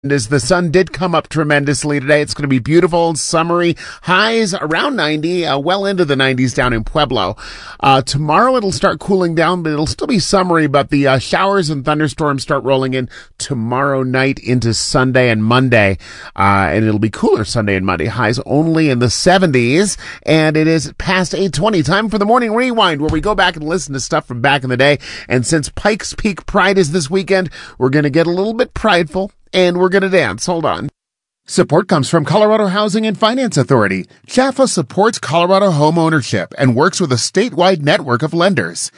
As the sun did come up tremendously today, it's going to be beautiful, summery, highs around 90, well into the 90s down in Pueblo. Tomorrow it'll start cooling down, but it'll still be summery, but the showers and thunderstorms start rolling in tomorrow night into Sunday and Monday, and it'll be cooler Sunday and Monday. Highs only in the 70s, and it is past 8:20. Time for the Morning Rewind, where we go back and listen to stuff from back in the day. And since Pikes Peak Pride is this weekend, we're going to get a little bit prideful. And we're going to dance. Hold on. Support comes from Colorado Housing and Finance Authority. CHFA supports Colorado home ownership and works with a statewide network of lenders.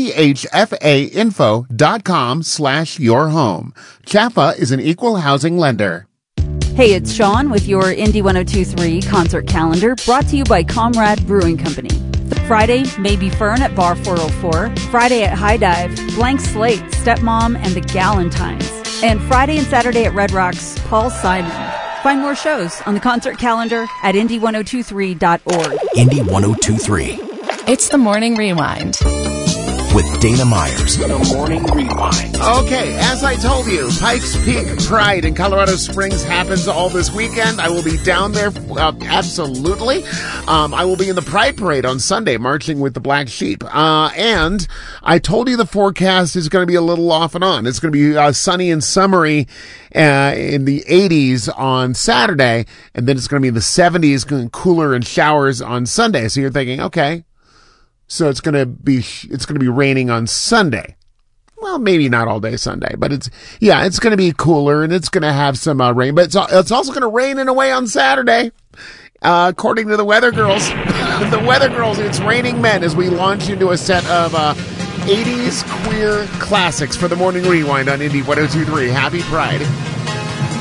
CHFAinfo.com/yourhome. CHFA is an equal housing lender. Hey, it's Sean with your Indy 102.3 concert calendar, brought to you by Comrade Brewing Company. Friday, Maybe Fern at Bar 404. Friday at High Dive, Blank Slate, Stepmom, and the Galentines. And Friday and Saturday at Red Rocks, Paul Simon. Find more shows on the concert calendar at indy1023.org. Indy 102.3. It's the Morning Rewind with Dana Myers. The Morning Rewind. Okay, as I told you, Pikes Peak Pride in Colorado Springs happens all this weekend. I will be down there, absolutely. I will be in the Pride Parade on Sunday, marching with the Black Sheep. And I told you the forecast is going to be a little off and on. It's going to be sunny and summery in the 80s on Saturday, and then it's going to be in the 70s, cooler and showers on Sunday. So you're thinking, okay, so it's going to be raining on Sunday. Well, maybe not all day Sunday, but it's going to be cooler and it's going to have some rain, but it's also going to rain in a way on Saturday. According to the Weather Girls, it's raining men as we launch into a set of 80s queer classics for the Morning Rewind on Indy 102.3. Happy Pride.